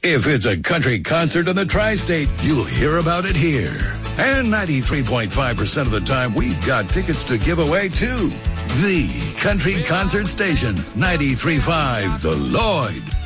If it's a country concert in the tri-state, you'll hear about it here. And 93.5% of the time, we've got tickets to give away, too. The Country Concert Station, 93.5 The Lloyd.